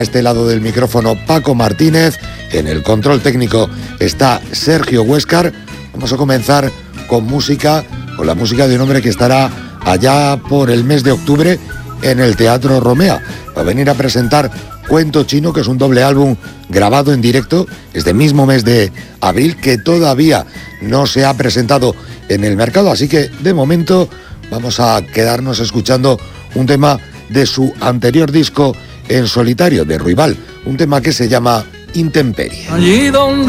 este lado del micrófono Paco Martínez, en el control técnico está Sergio Huéscar. Vamos a comenzar con la música de un hombre que estará allá por el mes de octubre en el Teatro Romea. Va a venir a presentar Cuento Chino, que es un doble álbum grabado en directo este mismo mes de abril, que todavía no se ha presentado en el mercado, así que de momento vamos a quedarnos escuchando un tema de su anterior disco en solitario, de Ruibal, un tema que se llama Intemperie. Allí donde